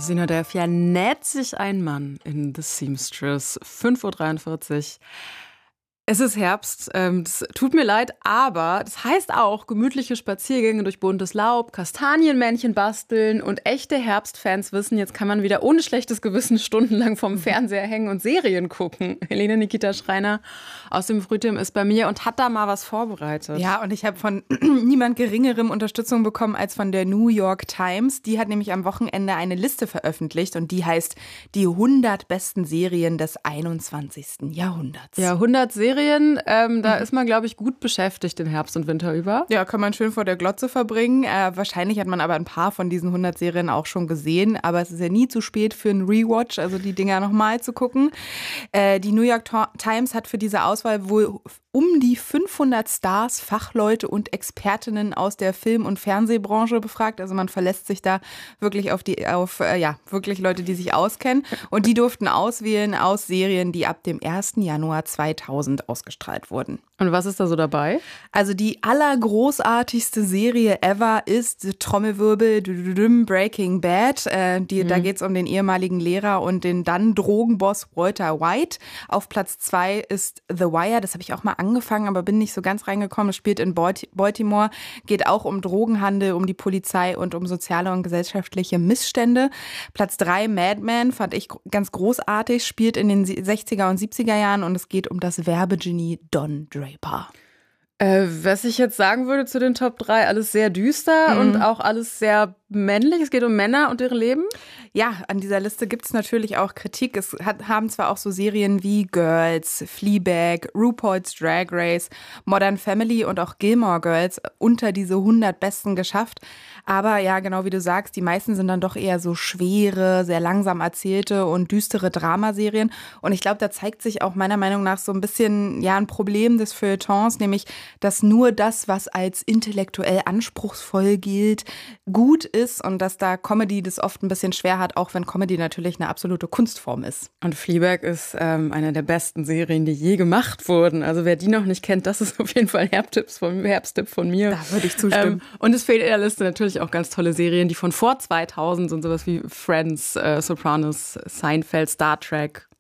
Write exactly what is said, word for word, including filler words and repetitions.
Sina, da vernäht sich ein Mann in The Seamstress. fünf Uhr dreiundvierzig. Es ist Herbst, ähm, das tut mir leid, aber das heißt auch gemütliche Spaziergänge durch buntes Laub, Kastanienmännchen basteln und echte Herbstfans wissen, jetzt kann man wieder ohne schlechtes Gewissen stundenlang vorm Fernseher hängen und Serien gucken. Helene Nikita Schreiner aus dem Frühteam ist bei mir und hat da mal was vorbereitet. Ja, und ich habe von niemand Geringerem Unterstützung bekommen als von der New York Times. Die hat nämlich am Wochenende eine Liste veröffentlicht und die heißt die hundert besten Serien des einundzwanzigsten Jahrhunderts. Ja, hundert Serien. Ähm, da mhm. ist man, glaube ich, gut beschäftigt den Herbst und Winter über. Ja, kann man schön vor der Glotze verbringen. Äh, wahrscheinlich hat man aber ein paar von diesen hundert Serien auch schon gesehen. Aber es ist ja nie zu spät für einen Rewatch, also die Dinger nochmal zu gucken. Äh, die New York Times hat für diese Auswahl wohl um die fünfhundert Stars, Fachleute und Expertinnen aus der Film- und Fernsehbranche befragt. Also man verlässt sich da wirklich auf die, auf, äh, ja, wirklich Leute, die sich auskennen. Und die durften auswählen aus Serien, die ab dem ersten Januar zweitausend ausgestrahlt wurden. Und was ist da so dabei? Also die allergroßartigste Serie ever ist Trommelwirbel Breaking Bad. Äh, die, mhm. Da geht es um den ehemaligen Lehrer und den dann Drogenboss Walter White. Auf Platz zwei ist The Wire. Das habe ich auch mal angefangen, aber bin nicht so ganz reingekommen. Es spielt in Baltimore, geht auch um Drogenhandel, um die Polizei und um soziale und gesellschaftliche Missstände. Platz drei Mad Men fand ich ganz großartig, spielt in den sechziger und siebziger Jahren und es geht um das Werbegenie Don Draper. Äh, was ich jetzt sagen würde zu den Top drei, alles sehr düster mhm. und auch alles sehr männlich. Es geht um Männer und ihre Leben. Ja, an dieser Liste gibt es natürlich auch Kritik. Es hat, haben zwar auch so Serien wie Girls, Fleabag, RuPaul's Drag Race, Modern Family und auch Gilmore Girls unter diese hundert Besten geschafft. Aber ja, genau wie du sagst, die meisten sind dann doch eher so schwere, sehr langsam erzählte und düstere Dramaserien. Und ich glaube, da zeigt sich auch meiner Meinung nach so ein bisschen ja ein Problem des Feuilletons, nämlich, dass nur das, was als intellektuell anspruchsvoll gilt, gut ist und dass da Comedy das oft ein bisschen schwer hat, auch wenn Comedy natürlich eine absolute Kunstform ist. Und Fleabag ist ähm, eine der besten Serien, die je gemacht wurden. Also wer die noch nicht kennt, das ist auf jeden Fall ein Herbsttipp von, Herbsttipp von mir. Da würde ich zustimmen. Ähm, und es fehlt in der Liste natürlich auch ganz tolle Serien, die von vor zweitausend sind, sowas wie Friends, äh, Sopranos, Seinfeld, Star Trek,